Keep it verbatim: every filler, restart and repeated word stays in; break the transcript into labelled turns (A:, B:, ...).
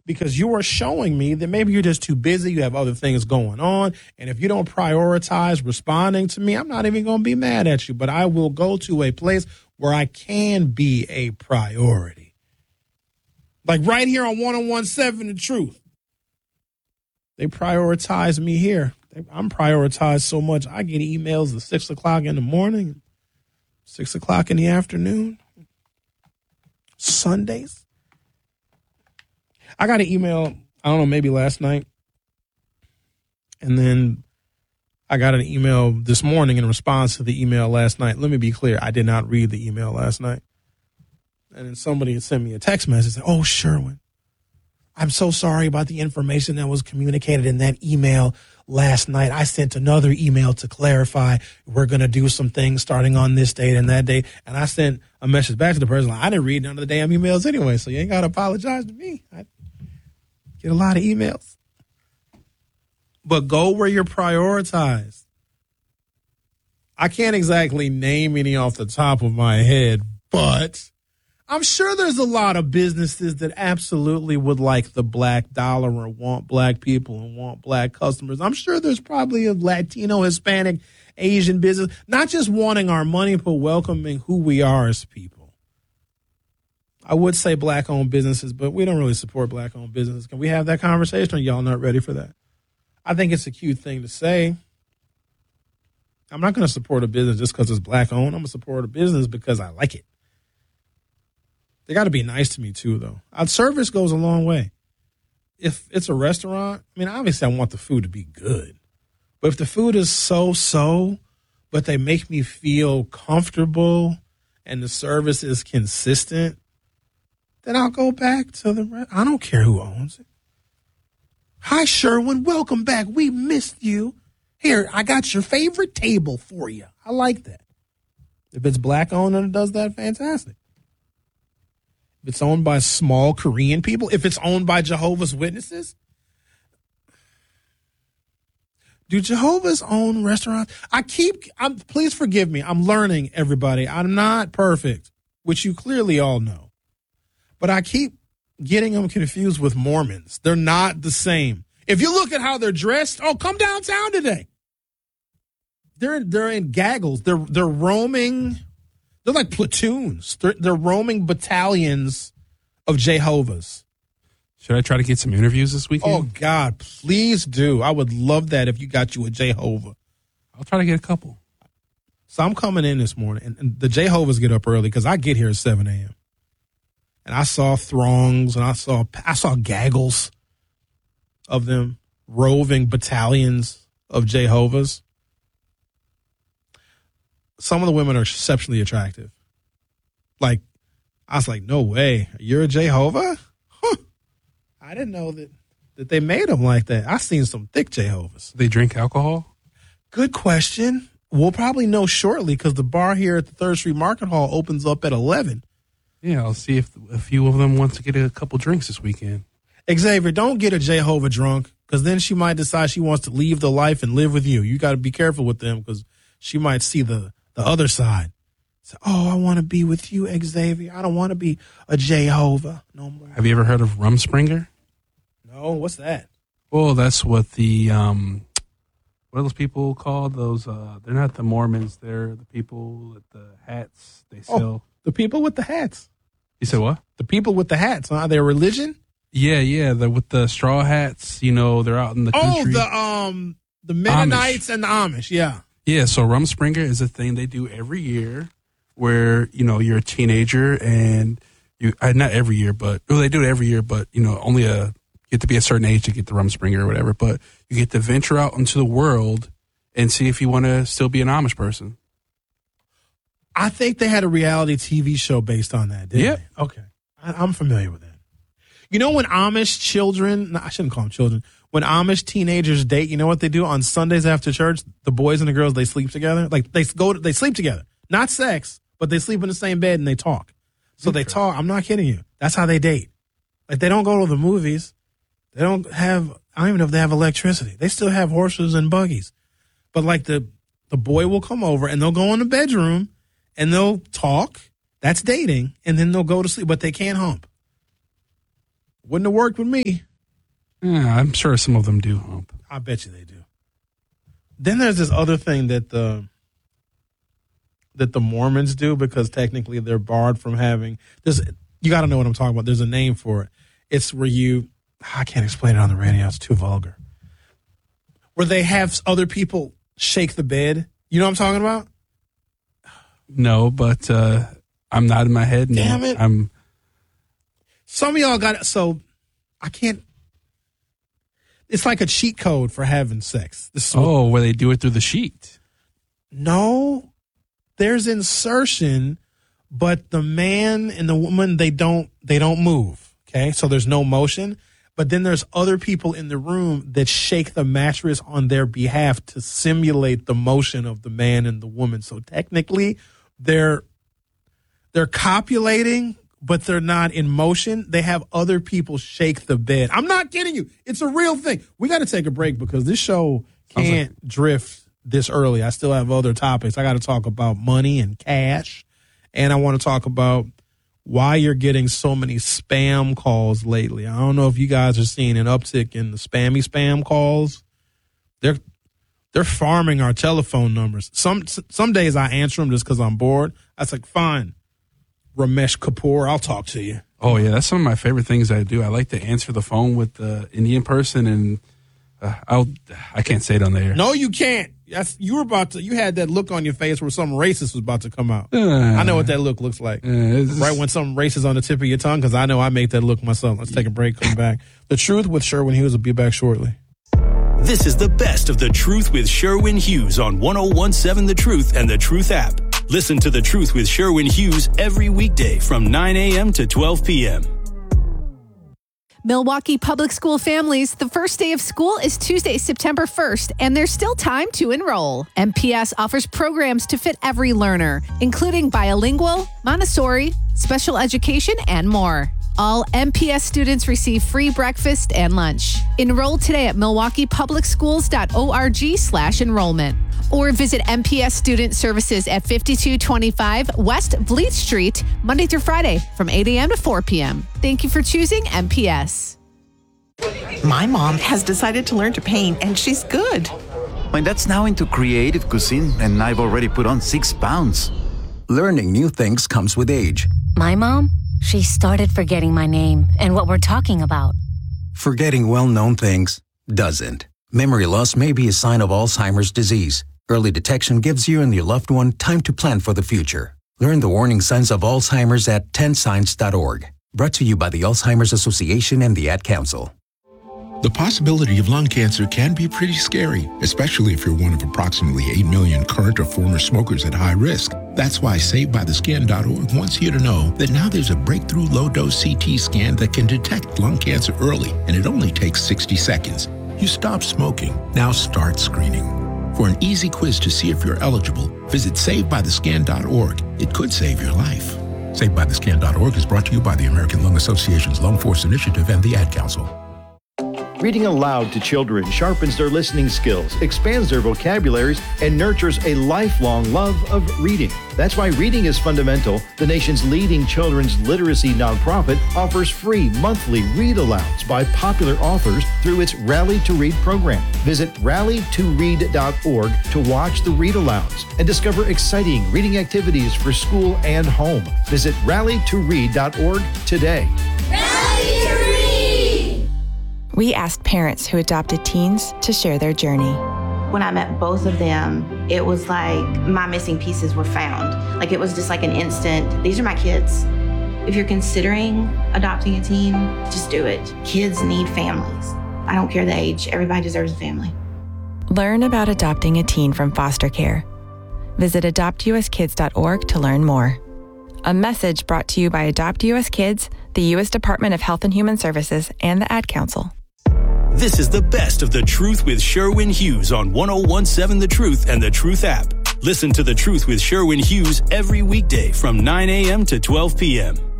A: because you are showing me that maybe you're just too busy, you have other things going on, and if you don't prioritize responding to me, I'm not even going to be mad at you, but I will go to a place where I can be a priority. Like right here on one oh one point seven The Truth. They prioritize me here. I'm prioritized so much, I get emails at six o'clock in the morning, six o'clock in the afternoon, Sundays. I got an email, I don't know, maybe last night. And then I got an email this morning in response to the email last night. Let me be clear. I did not read the email last night. And then somebody had sent me a text message. Oh, Sherwin, I'm so sorry about the information that was communicated in that email last night. I sent another email to clarify we're going to do some things starting on this date and that date. And I sent a message back to the person. Like, I didn't read none of the damn emails anyway, so you ain't got to apologize to me. I get a lot of emails. But go where you're prioritized. I can't exactly name any off the top of my head, but I'm sure there's a lot of businesses that absolutely would like the black dollar or want black people and want black customers. I'm sure there's probably a Latino, Hispanic, Asian business, not just wanting our money, but welcoming who we are as people. I would say black-owned businesses, but we don't really support black-owned businesses. Can we have that conversation, or y'all not ready for that? I think it's a cute thing to say. I'm not going to support a business just because it's black-owned. I'm going to support a business because I like it. They got to be nice to me, too, though. Our service goes a long way. If it's a restaurant, I mean, obviously I want the food to be good. But if the food is so-so, but they make me feel comfortable and the service is consistent, then I'll go back to the restaurant. I don't care who owns it. Hi, Sherwin. Welcome back. We missed you. Here, I got your favorite table for you. I like that. If it's black-owned and it does that, fantastic. If it's owned by small Korean people, if it's owned by Jehovah's Witnesses, do Jehovah's own restaurants? I keep, I'm, please forgive me. I'm learning, everybody. I'm not perfect, which you clearly all know. But I keep getting them confused with Mormons. They're not the same. If you look at how they're dressed, oh, come downtown today. They're they're in gaggles. They're they're roaming. They're like platoons. They're they're roaming battalions of Jehovah's.
B: Should I try to get some interviews this weekend?
A: Oh God, please do. I would love that if you got you a Jehovah.
B: I'll try to get a couple.
A: So I'm coming in this morning, and, and the Jehovah's get up early because I get here at seven a.m. And I saw throngs, and I saw I saw gaggles of them, roving battalions of Jehovah's. Some of the women are exceptionally attractive. Like, I was like, no way. You're a Jehovah? Huh. I didn't know that, that they made them like that. I seen some thick Jehovah's.
B: They drink alcohol?
A: Good question. We'll probably know shortly because the bar here at the Third Street Market Hall opens up at eleven.
B: Yeah, I'll see if a few of them want to get a couple drinks this weekend.
A: Xavier, don't get a Jehovah drunk because then she might decide she wants to leave the life and live with you. You got to be careful with them because she might see the, the other side. So, oh, I want to be with you, Xavier. I don't want to be a Jehovah no more.
B: Have you ever heard of Rumspringer?
A: No, what's that?
B: Well, that's what the, um, what are those people called? Those, uh, they're not the Mormons. They're the people with the hats they sell.
A: Oh, the people with the hats.
B: You said what?
A: The people with the hats. Are they a religion?
B: Yeah, yeah. The with the straw hats. You know, they're out in the country.
A: Oh, the um, the Mennonites Amish. And the Amish. Yeah.
B: Yeah. So Rumspringer is a thing they do every year, where you know you're a teenager and you uh, not every year, but well, they do it every year, but you know only a you get to be a certain age to get the Rumspringer or whatever. But you get to venture out into the world and see if you want to still be an Amish person.
A: I think they had a reality T V show based on that, didn't
B: yep.
A: they? Okay. I, I'm familiar with that. You know when Amish children, no, I shouldn't call them children, when Amish teenagers date, you know what they do on Sundays after church? The boys and the girls, they sleep together. Like they go, they sleep together. Not sex, but they sleep in the same bed and they talk. So they talk. I'm not kidding you. That's how they date. Like they don't go to the movies. They don't have, I don't even know if they have electricity. They still have horses and buggies. But like the, the boy will come over and they'll go in the bedroom and they'll talk. That's dating. And then they'll go to sleep, but they can't hump. Wouldn't have worked with me.
B: Yeah, I'm sure some of them do hump.
A: I bet you they do. Then there's this other thing that the that the Mormons do, because technically they're barred from having. There's you got to know what I'm talking about. There's a name for it. It's where you. I can't explain it on the radio. It's too vulgar. Where they have other people shake the bed. You know what I'm talking about?
B: No, but uh, I'm nodding my head. And
A: Damn it!
B: I'm.
A: Some of y'all got it. So I can't. It's like a cheat code for having sex. This is what,
B: Oh, where they do it through the sheet.
A: no, there's insertion, but the man and the woman they don't they don't move. Okay, so there's no motion. But then there's other people in the room that shake the mattress on their behalf to simulate the motion of the man and the woman. So technically, they're they're copulating, but they're not in motion. They have other people shake the bed. I'm not kidding you. It's a real thing. We got to take a break because this show can't like- drift this early. I still have other topics. I got to talk about money and cash, and I want to talk about why you're getting so many spam calls lately. I don't know if you guys are seeing an uptick in the spammy spam calls. They're they're farming our telephone numbers. Some some days I answer them just because I'm bored. I was like, fine, Ramesh Kapoor, I'll talk to you.
B: Oh, yeah, that's some of my favorite things I do. I like to answer the phone with the Indian person, and uh, I'll I can't say it on the air.
A: No, you can't. That's, you were about to. You had that look on your face where something racist was about to come out.
B: Uh,
A: I know what that look looks like.
B: Uh,
A: right when something racist on the tip of your tongue, because I know I make that look myself. Let's take a break. Come back. The Truth with Sherwin Hughes will be back shortly.
C: This is the best of The Truth with Sherwin Hughes on one oh one seven The Truth and The Truth app. Listen to The Truth with Sherwin Hughes every weekday from nine a.m. to twelve p.m.
D: Milwaukee Public School families, the first day of school is Tuesday, September first, and there's still time to enroll. M P S offers programs to fit every learner, including bilingual, Montessori, special education, and more. All M P S students receive free breakfast and lunch. Enroll today at milwaukee public schools dot org slash enrollment. Or visit M P S Student Services at fifty-two twenty-five West Vliet Street, Monday through Friday from eight a.m. to four p.m. Thank you for choosing M P S.
E: My mom has decided to learn to paint, and she's good.
F: My dad's now into creative cuisine, and I've already put on six pounds.
G: Learning new things comes with age.
H: My mom, she started forgetting my name and what we're talking about.
G: Forgetting well-known things doesn't. Memory loss may be a sign of Alzheimer's disease. Early detection gives you and your loved one time to plan for the future. Learn the warning signs of Alzheimer's at ten signs dot org. Brought to you by the Alzheimer's Association and the Ad Council.
I: The possibility of lung cancer can be pretty scary, especially if you're one of approximately eight million current or former smokers at high risk. That's why Saved By The Skin dot org wants you to know that now there's a breakthrough low-dose C T scan that can detect lung cancer early, and it only takes sixty seconds. You stopped smoking. Now start screening. For an easy quiz to see if you're eligible, visit Saved By The Skin dot org. It could save your life. Saved By The Skin dot org is brought to you by the American Lung Association's Lung Force Initiative and the Ad Council.
J: Reading aloud to children sharpens their listening skills, expands their vocabularies, and nurtures a lifelong love of reading. That's why Reading is Fundamental, the nation's leading children's literacy nonprofit, offers free monthly read-alouds by popular authors through its Rally to Read program. Visit rally to read dot org to watch the read-alouds and discover exciting reading activities for school and home. Visit rally to read dot org today.
K: Rally to Read!
L: We asked parents who adopted teens to share their journey.
M: When I met both of them, it was like my missing pieces were found. Like it was just like an instant, these are my kids. If you're considering adopting a teen, just do it. Kids need families. I don't care the age, everybody deserves a family.
L: Learn about adopting a teen from foster care. Visit adopt u s kids dot org to learn more. A message brought to you by Adopt U S Kids, the U S Department of Health and Human Services, and the Ad Council.
C: This is the best of The Truth with Sherwin Hughes on one oh one seven The Truth and The Truth app. Listen to The Truth with Sherwin Hughes every weekday from nine a.m. to twelve p.m.